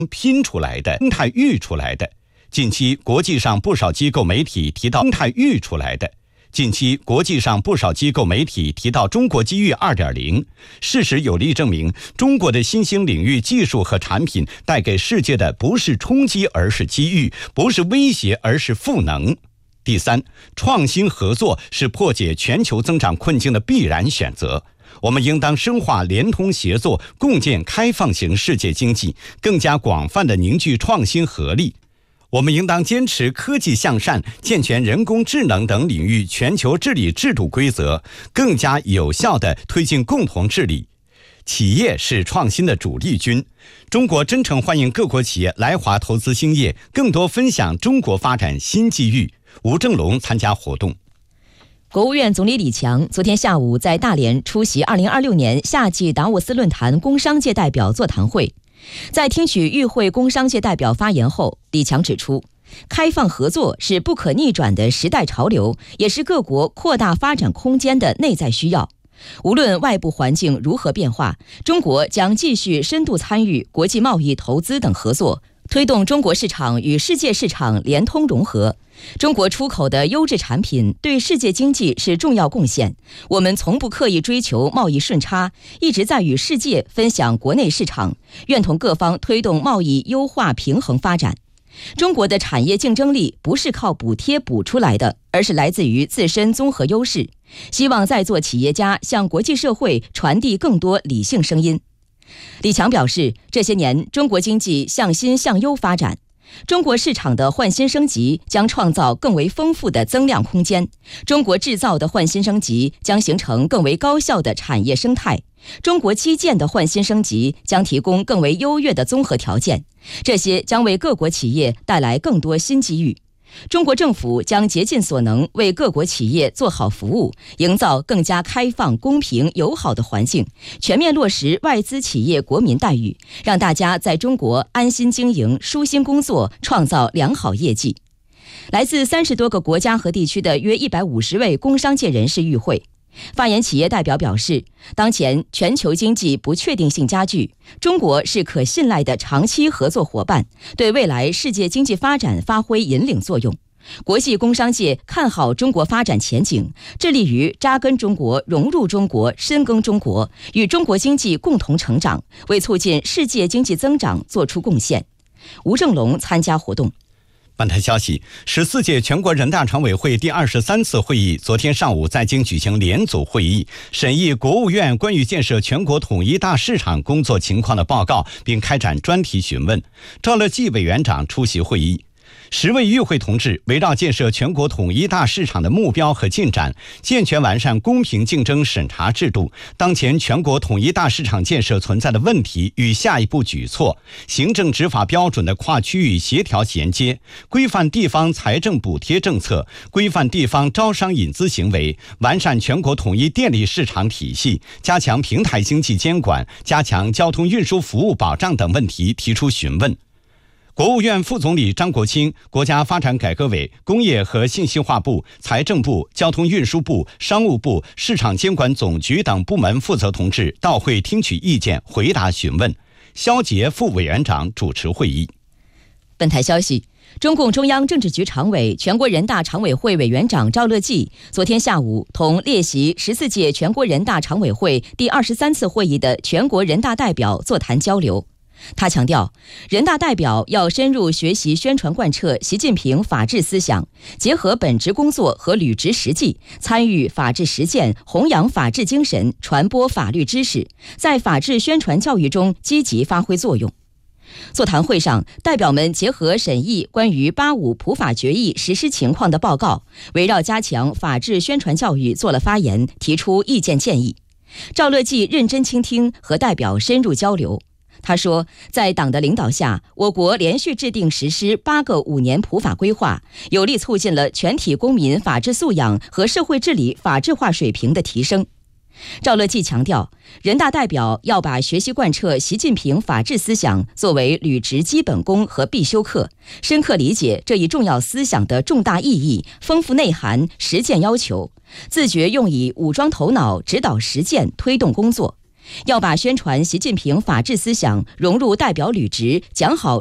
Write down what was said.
拼出来的、生态育出来的。近期国际上不少机构媒体提到生态育出来的。近期国际上不少机构媒体提到中国机遇 2.0， 事实有力证明，中国的新兴领域技术和产品带给世界的不是冲击，而是机遇；不是威胁，而是赋能。第三，创新合作是破解全球增长困境的必然选择。我们应当深化联通协作，共建开放型世界经济，更加广泛地凝聚创新合力。我们应当坚持科技向善，健全人工智能等领域全球治理制度规则，更加有效地推进共同治理。企业是创新的主力军，中国真诚欢迎各国企业来华投资兴业，更多分享中国发展新机遇。吴正龙参加活动。 国务院总理李强昨天下午在大连出席2026年夏季达沃斯论坛工商界代表座谈会。在听取与会工商界代表发言后，李强指出，开放合作是不可逆转的时代潮流，也是各国扩大发展空间的内在需要。无论外部环境如何变化，中国将继续深度参与国际贸易、投资等合作，推动中国市场与世界市场联通融合。中国出口的优质产品对世界经济是重要贡献，我们从不刻意追求贸易顺差，一直在与世界分享国内市场，愿同各方推动贸易优化平衡发展。中国的产业竞争力不是靠补贴补出来的，而是来自于自身综合优势。希望在座企业家向国际社会传递更多理性声音。李强表示，这些年中国经济向新向优发展，中国市场的换新升级将创造更为丰富的增量空间，中国制造的换新升级将形成更为高效的产业生态，中国基建的换新升级将提供更为优越的综合条件，这些将为各国企业带来更多新机遇。中国政府将竭尽所能为各国企业做好服务，营造更加开放、公平、友好的环境，全面落实外资企业国民待遇，让大家在中国安心经营、舒心工作，创造良好业绩。来自30多个国家和地区的约150位工商界人士与会。发言企业代表表示，当前全球经济不确定性加剧，中国是可信赖的长期合作伙伴，对未来世界经济发展发挥引领作用。国际工商界看好中国发展前景，致力于扎根中国、融入中国、深耕中国，与中国经济共同成长，为促进世界经济增长做出贡献。吴正龙参加活动。 本台消息，14届全国人大常委会第23次会议昨天上午在京举行联组会议，审议国务院关于建设全国统一大市场工作情况的报告，并开展专题询问。赵乐际委员长出席会议。10位与会同志围绕建设全国统一大市场的目标和进展，健全完善公平竞争审查制度，当前全国统一大市场建设存在的问题与下一步举措，行政执法标准的跨区域协调衔接，规范地方财政补贴政策，规范地方招商引资行为，完善全国统一电力市场体系，加强平台经济监管，加强交通运输服务保障等问题提出询问。国务院副总理张国清、国家发展改革委、工业和信息化部、财政部、交通运输部、商务部、市场监管总局等部门负责同志到会听取意见，回答询问。肖捷副委员长主持会议。 本台消息，中共中央政治局常委、全国人大常委会委员长赵乐际昨天下午同列席14届全国人大常委会第23次会议的全国人大代表座谈交流。他强调，人大代表要深入学习宣传贯彻习近平法治思想，结合本职工作和履职实际，参与法治实践，弘扬法治精神，传播法律知识，在法治宣传教育中积极发挥作用。座谈会上，代表们结合审议关于85普法决议实施情况的报告，围绕加强法治宣传教育做了发言，提出意见建议。赵乐际认真倾听，和代表深入交流。他说，在党的领导下，我国连续制定实施8个5年普法规划，有力促进了全体公民法治素养和社会治理法治化水平的提升。赵乐际强调，人大代表要把学习贯彻习近平法治思想作为履职基本功和必修课，深刻理解这一重要思想的重大意义、丰富内涵、实践要求，自觉用以武装头脑，指导实践，推动工作。 要把宣传习近平法治思想融入代表履职，讲好